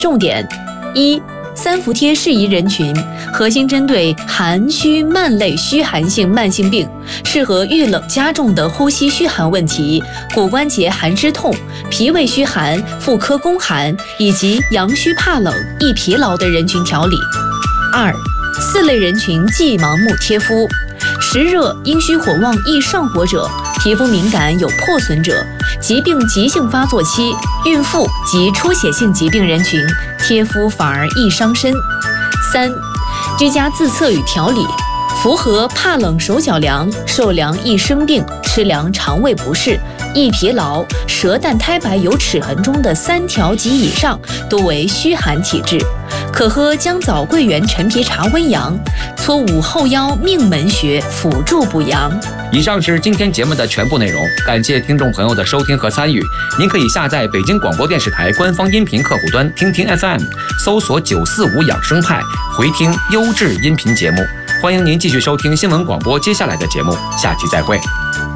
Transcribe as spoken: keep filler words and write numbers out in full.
重点：一、三伏贴适宜人群，核心针对寒虚慢类虚寒性慢性病，适合遇冷加重的呼吸虚寒问题、骨关节寒湿痛、脾胃虚寒、妇科宫寒以及阳虚怕冷、易疲劳的人群调理。二、四类人群忌盲目贴肤：实热、阴虚火旺易上火者，皮肤敏感有破损者，疾病急性发作期、孕妇及出血性疾病人群，贴肤反而易伤身。三、居家自测与调理：符合怕冷手脚凉、受凉易生病、吃凉肠胃不适、易疲劳、舌淡苔白有齿痕中的三条及以上，多为虚寒体质，可喝姜枣桂圆陈皮茶温阳，搓五后腰命门穴辅助补阳。 以上是今天节目的全部内容，感谢听众朋友的收听和参与。您可以下载北京广播电视台官方音频客户端听听 F M， 搜索九四五养生派，回听优质音频节目。欢迎您继续收听新闻广播接下来的节目，下期再会。